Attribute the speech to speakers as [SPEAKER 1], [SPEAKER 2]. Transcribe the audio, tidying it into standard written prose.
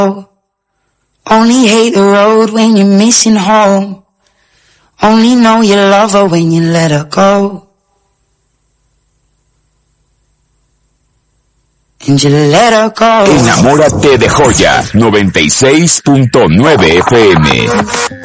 [SPEAKER 1] Only hate the road when you're missing home. Only know you love her when you let her go. And you let her go.
[SPEAKER 2] Enamórate de Joya 96.9 FM.